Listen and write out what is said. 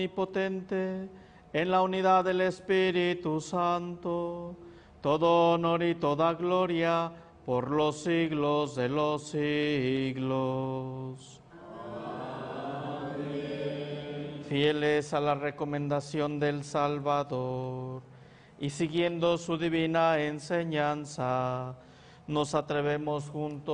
Omnipotente, en la unidad del Espíritu Santo, todo honor y toda gloria por los siglos de los siglos. Amén. Fieles a la recomendación del Salvador y siguiendo su divina enseñanza, nos atrevemos juntos